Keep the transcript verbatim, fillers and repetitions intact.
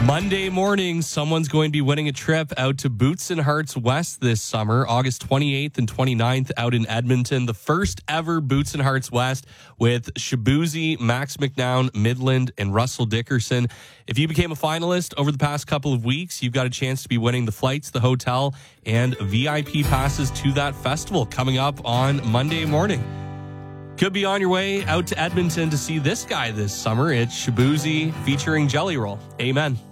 Monday morning, someone's going to be winning a trip out to Boots and Hearts West this summer, August twenty-eighth and twenty-ninth out in Edmonton. The first ever Boots and Hearts West with Shabuzi, Max McNown, Midland, and Russell Dickerson. If you became a finalist over the past couple of weeks, you've got a chance to be winning the flights, the hotel, and V I P passes to that festival coming up on Monday morning. Could be on your way out to Edmonton to see this guy this summer. It's Shabuzi featuring Jelly Roll. Amen.